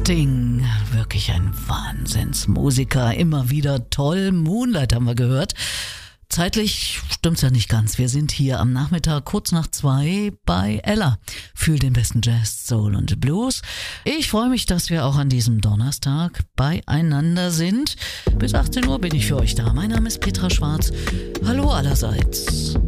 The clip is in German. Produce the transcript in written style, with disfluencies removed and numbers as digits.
Sting, wirklich ein Wahnsinnsmusiker, immer wieder toll. Moonlight haben wir gehört. Zeitlich stimmt's ja nicht ganz. Wir sind hier am Nachmittag kurz nach 2 bei Ella für den besten Jazz, Soul und Blues. Ich freue mich, dass wir auch an diesem Donnerstag beieinander sind. Bis 18 Uhr bin ich für euch da. Mein Name ist Petra Schwarz. Hallo allerseits.